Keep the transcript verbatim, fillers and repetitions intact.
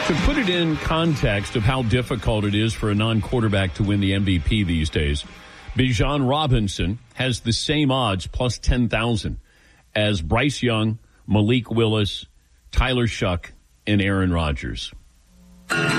To put it in context of how difficult it is for a non-quarterback to win the M V P these days, Bijan Robinson has the same odds, plus ten thousand, as Bryce Young, Malik Willis, Tyler Shuck, and Aaron Rodgers.